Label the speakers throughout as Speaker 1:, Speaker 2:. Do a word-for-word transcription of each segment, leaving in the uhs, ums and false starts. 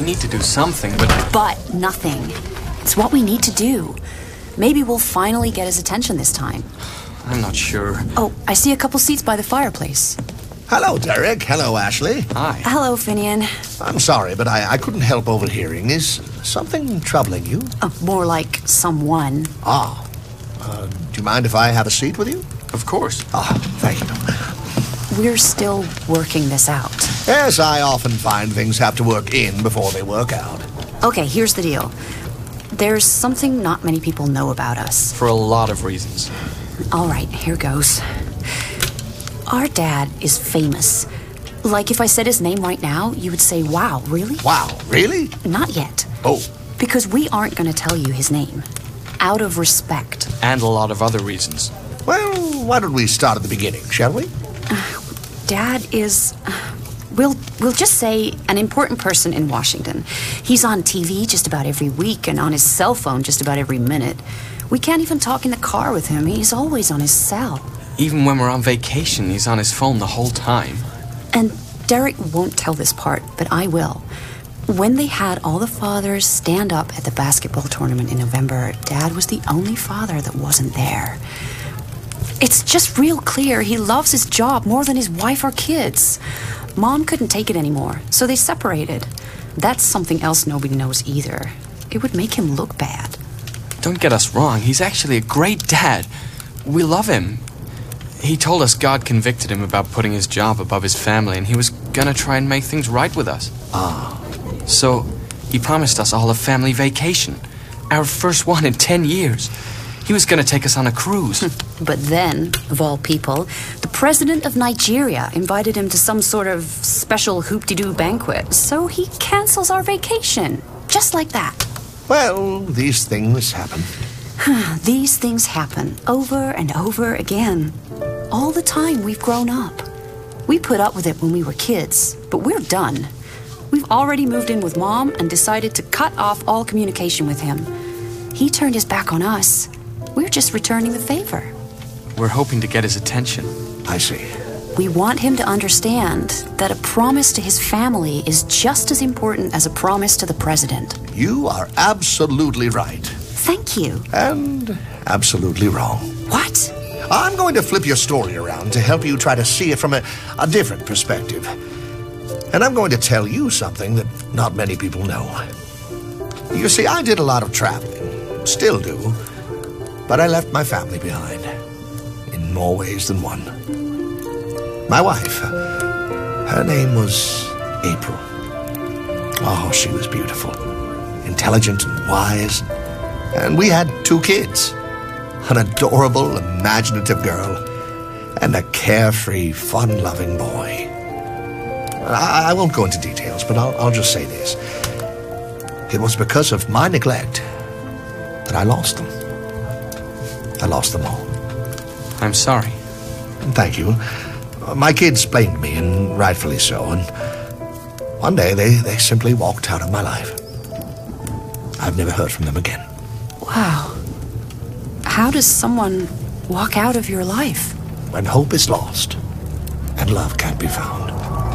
Speaker 1: need to do something, but...
Speaker 2: But nothing. It's what we need to do. Maybe we'll finally get his attention this time.
Speaker 1: I'm not sure.
Speaker 2: Oh, I see a couple seats by the fireplace.
Speaker 3: Hello, Derek. Hello, Ashley.
Speaker 1: Hi.
Speaker 2: Hello, Finian.
Speaker 3: I'm sorry, but I, I couldn't help overhearing. Is something troubling you?
Speaker 2: Oh, more like someone.
Speaker 3: Ah. Uh, do you mind if I have a seat with you?
Speaker 1: Of course.
Speaker 3: Ah, thank you.
Speaker 2: We're still working this out.
Speaker 3: Yes, I often find things have to work in before they work out.
Speaker 2: Okay, here's the deal. There's something not many people know about us.
Speaker 1: For a lot of reasons.
Speaker 2: All right, here goes. Our dad is famous. Like, if I said his name right now, you would say, wow, really?
Speaker 3: Wow, really?
Speaker 2: Not yet.
Speaker 3: Oh.
Speaker 2: Because we aren't going to tell you his name. Out of respect.
Speaker 1: And a lot of other reasons.
Speaker 3: Well, why don't we start at the beginning, shall we?
Speaker 2: Uh, Dad is... Uh, we'll, we'll just say an important person in Washington. He's on T V just about every week and on his cell phone just about every minute. We can't even talk in the car with him. He's always on his cell.
Speaker 1: Even when we're on vacation, he's on his phone the whole time.
Speaker 2: And Derek won't tell this part, but I will. When they had all the fathers stand up at the basketball tournament in November, Dad was the only father that wasn't there. It's just real clear he loves his job more than his wife or kids. Mom couldn't take it anymore, so they separated. That's something else nobody knows either. It would make him look bad.
Speaker 1: Don't get us wrong, he's actually a great dad. We love him. He told us God convicted him about putting his job above his family, and he was gonna try and make things right with us.
Speaker 3: Ah.
Speaker 1: So, he promised us all a family vacation. Our first one in ten years. He was gonna take us on a cruise.
Speaker 2: But then, of all people, the president of Nigeria invited him to some sort of special hoop-de-doo banquet. So he cancels our vacation. Just like that.
Speaker 3: Well, these things happen.
Speaker 2: These things happen over and over again. All the time we've grown up. We put up with it when we were kids, but we're done. We've already moved in with Mom and decided to cut off all communication with him. He turned his back on us. We're just returning the favor.
Speaker 1: We're hoping to get his attention.
Speaker 3: I see.
Speaker 2: We want him to understand that a promise to his family is just as important as a promise to the president.
Speaker 3: You are absolutely right.
Speaker 2: Thank you.
Speaker 3: And absolutely wrong.
Speaker 2: What?
Speaker 3: I'm going to flip your story around to help you try to see it from a, a different perspective. And I'm going to tell you something that not many people know. You see, I did a lot of traveling. Still do. But I left my family behind. In more ways than one. My wife. Her name was April. Oh, she was beautiful. Intelligent and wise. And we had two kids. An adorable, imaginative girl, and a carefree, fun-loving boy. I, I won't go into details, but I'll, I'll just say this. It was because of my neglect that I lost them. I lost them all.
Speaker 1: I'm sorry.
Speaker 3: Thank you. My kids blamed me, and rightfully so, and one day they, they simply walked out of my life. I've never heard from them again.
Speaker 2: Wow. How does someone walk out of your life?
Speaker 3: When hope is lost and love can't be found.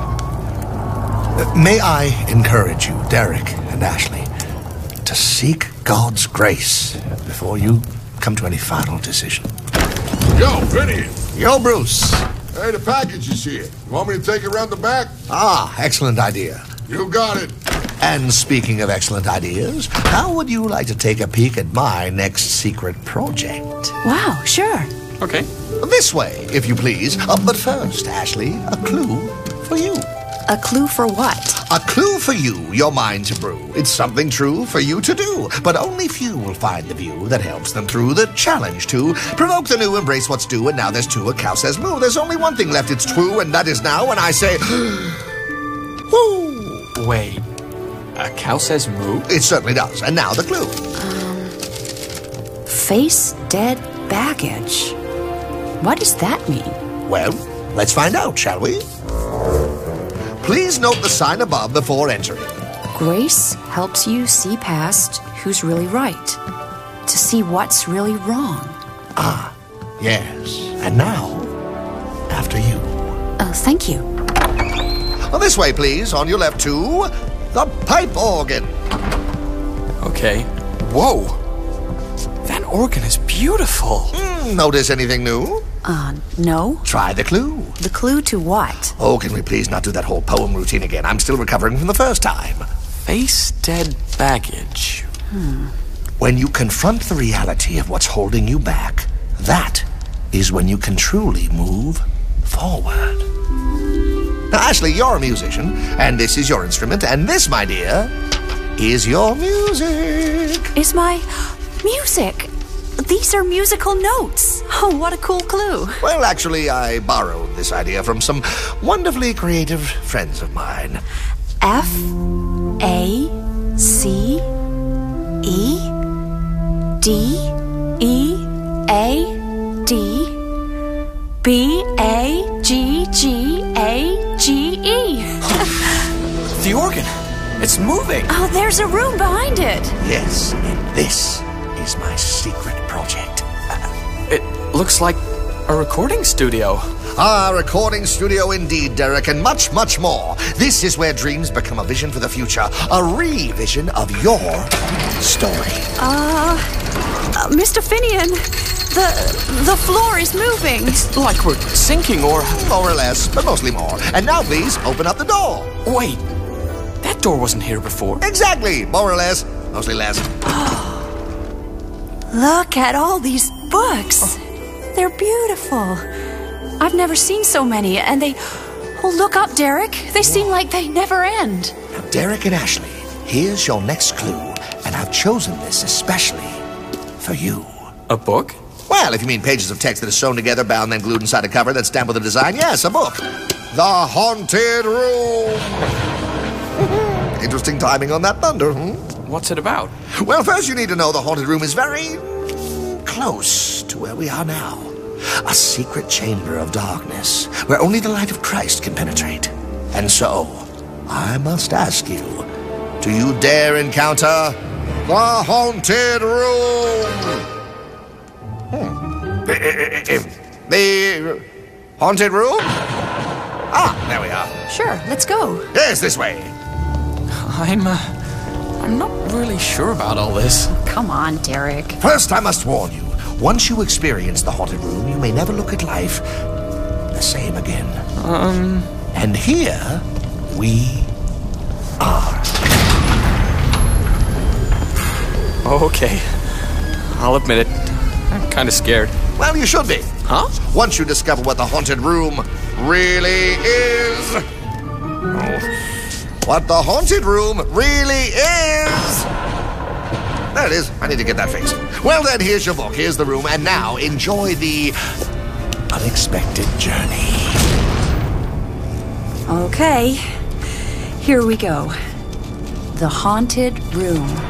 Speaker 3: May I encourage you, Derek and Ashley, to seek God's grace before you come to any final decision.
Speaker 4: Yo, Vinny!
Speaker 3: Yo, Bruce!
Speaker 4: Hey, the package is here. You want me to take it around the back?
Speaker 3: Ah, excellent idea.
Speaker 4: You got it.
Speaker 3: And speaking of excellent ideas, how would you like to take a peek at my next secret project?
Speaker 2: Wow, sure.
Speaker 1: Okay.
Speaker 3: This way, if you please. Uh, but first, Ashley, a clue for you.
Speaker 2: A clue for what?
Speaker 3: A clue for you, your mind to brew. It's something true for you to do, but only few will find the view that helps them through the challenge to provoke the new, embrace what's due, and now there's two, a cow says moo. There's only one thing left, it's true, and that is now when I say, whoo.
Speaker 1: Wait, a cow says moo?
Speaker 3: It certainly does, and now the clue.
Speaker 2: Um, face dead baggage. What does that mean?
Speaker 3: Well, let's find out, shall we? Please note the sign above before entering.
Speaker 2: Grace helps you see past who's really right, to see what's really wrong.
Speaker 3: Ah, yes. And now, after you.
Speaker 2: Oh, thank you.
Speaker 3: Well, this way, please. On your left, two. The pipe organ.
Speaker 1: Okay. Whoa! That organ is beautiful.
Speaker 3: Mm, notice anything new?
Speaker 2: Uh, no.
Speaker 3: Try the clue.
Speaker 2: The clue to what?
Speaker 3: Oh, can we please not do that whole poem routine again? I'm still recovering from the first time.
Speaker 1: Face dead baggage.
Speaker 2: Hmm.
Speaker 3: When you confront the reality of what's holding you back, that is when you can truly move forward. Now, Ashley, you're a musician, and this is your instrument, and this, my dear, is your music.
Speaker 2: Is my music? These are musical notes. Oh, what a cool clue.
Speaker 3: Well, actually, I borrowed this idea from some wonderfully creative friends of mine.
Speaker 2: F A C E D E A D B A G G A G E.
Speaker 1: The organ! It's moving!
Speaker 2: Oh, there's a room behind it.
Speaker 3: Yes, and this is my secret project.
Speaker 1: It looks like a recording studio.
Speaker 3: Ah, recording studio indeed, Derek, and much, much more. This is where dreams become a vision for the future, a re-vision of your story.
Speaker 2: Uh, uh Mister Finian, the the floor is moving.
Speaker 1: It's like we're sinking or...
Speaker 3: More or less, but mostly more. And now, please, open up the door.
Speaker 1: Wait, that door wasn't here before.
Speaker 3: Exactly, more or less, mostly less.
Speaker 2: Look at all these books. They're beautiful. I've never seen so many, and they... Oh, look up, Derek. They seem like they never end.
Speaker 3: Now, Derek and Ashley, here's your next clue, and I've chosen this especially for you.
Speaker 1: A book?
Speaker 3: Well, if you mean pages of text that are sewn together, bound, then glued inside a cover that's stamped with a design, yes, a book. The Haunted Room. Interesting timing on that thunder, hmm?
Speaker 1: What's it about?
Speaker 3: Well, first you need to know the Haunted Room is very close to where we are now. A secret chamber of darkness where only the light of Christ can penetrate. And so, I must ask you, do you dare encounter the Haunted Room? Hmm. The Haunted Room? Ah, there we are.
Speaker 2: Sure, let's go.
Speaker 3: Yes, this way.
Speaker 1: I'm, uh, I'm not really sure about all this.
Speaker 2: Come on, Derek.
Speaker 3: First, I must warn you. Once you experience the Haunted Room, you may never look at life the same again.
Speaker 1: Um...
Speaker 3: And here we are.
Speaker 1: Okay. I'll admit it. I'm kind of scared.
Speaker 3: Well, you should be.
Speaker 1: Huh?
Speaker 3: Once you discover what the Haunted Room really is. Oh. What the Haunted Room really is. There it is. I need to get that fixed. Well, then, here's your book. Here's the room. And now, enjoy the unexpected journey.
Speaker 2: Okay. Here we go. The Haunted Room.